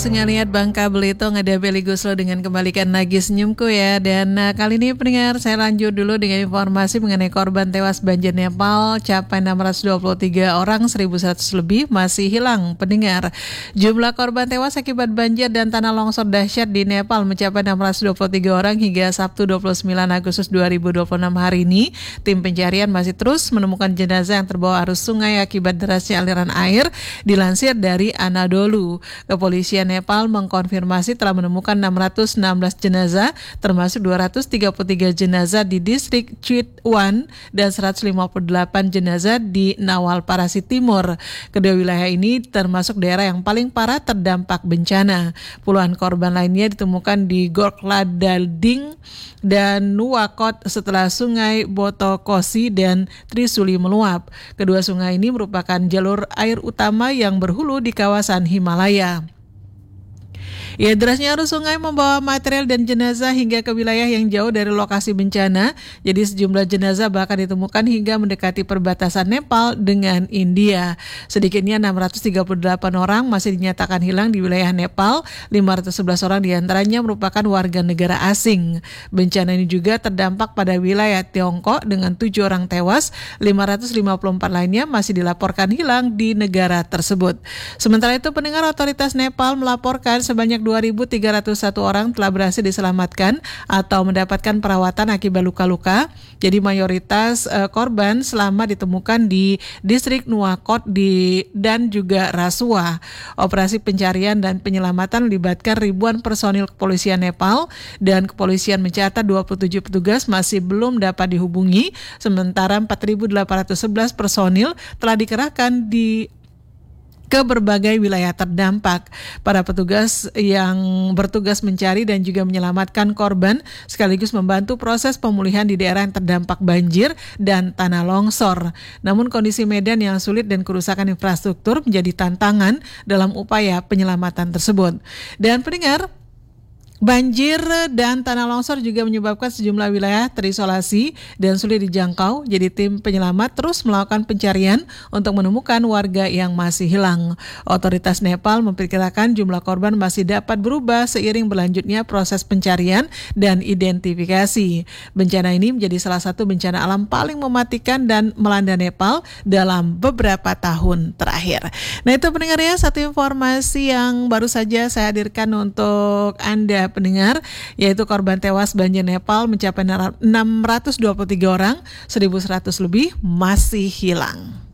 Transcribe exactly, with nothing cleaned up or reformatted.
Ngelihat Bangka Belitung ada Beli Guslo dengan kembalikan Nagih Senyumku ya. Dan uh, kali ini pendengar saya lanjut dulu dengan informasi mengenai korban tewas banjir Nepal capai enam ratus dua puluh tiga orang, seribu seratus lebih masih hilang. Pendengar, jumlah korban tewas akibat banjir dan tanah longsor dahsyat di Nepal mencapai enam ratus dua puluh tiga orang hingga Sabtu dua puluh sembilan Agustus dua ribu dua puluh enam hari ini. Tim pencarian masih terus menemukan jenazah yang terbawa arus sungai akibat derasnya aliran air. Dilansir dari Anadolu, Kepolisian Nepal mengkonfirmasi telah menemukan enam ratus enam belas jenazah, termasuk dua ratus tiga puluh tiga jenazah di distrik Chitwan dan seratus lima puluh delapan jenazah di Nawalparasi Timur. Kedua wilayah ini termasuk daerah yang paling parah terdampak bencana. Puluhan korban lainnya ditemukan di Gorkladalding dan Nuwakot setelah sungai Botokosi dan Trisuli meluap. Kedua sungai ini merupakan jalur air utama yang berhulu di kawasan Himalaya. Ya, derasnya arus sungai membawa material dan jenazah hingga ke wilayah yang jauh dari lokasi bencana. Jadi sejumlah jenazah bahkan ditemukan hingga mendekati perbatasan Nepal dengan India. Sedikitnya enam ratus tiga puluh delapan orang masih dinyatakan hilang di wilayah Nepal. lima ratus sebelas orang diantaranya merupakan warga negara asing. Bencana ini juga terdampak pada wilayah Tiongkok dengan tujuh orang tewas. lima ratus lima puluh empat lainnya masih dilaporkan hilang di negara tersebut. Sementara itu, pendengar, otoritas Nepal melaporkan sebanyak dua ribu tiga ratus satu orang telah berhasil diselamatkan atau mendapatkan perawatan akibat luka-luka. Jadi mayoritas uh, korban selamat ditemukan di distrik Nuwakot di dan juga Rasuah. Operasi pencarian dan penyelamatan melibatkan ribuan personil kepolisian Nepal dan kepolisian mencatat dua puluh tujuh petugas masih belum dapat dihubungi, sementara empat ribu delapan ratus sebelas personil telah dikerahkan di ke berbagai wilayah terdampak. Para petugas yang bertugas mencari dan juga menyelamatkan korban sekaligus membantu proses pemulihan di daerah yang terdampak banjir dan tanah longsor. Namun kondisi medan yang sulit dan kerusakan infrastruktur menjadi tantangan dalam upaya penyelamatan tersebut. Dan pendengar, banjir dan tanah longsor juga menyebabkan sejumlah wilayah terisolasi dan sulit dijangkau. Jadi tim penyelamat terus melakukan pencarian untuk menemukan warga yang masih hilang. Otoritas Nepal memperkirakan jumlah korban masih dapat berubah seiring berlanjutnya proses pencarian dan identifikasi. Bencana ini menjadi salah satu bencana alam paling mematikan dan melanda Nepal dalam beberapa tahun terakhir. Nah, itu pendengar ya, satu informasi yang baru saja saya hadirkan untuk Anda pendengar, yaitu korban tewas banjir Nepal mencapai enam ratus dua puluh tiga orang, seribu seratus lebih masih hilang.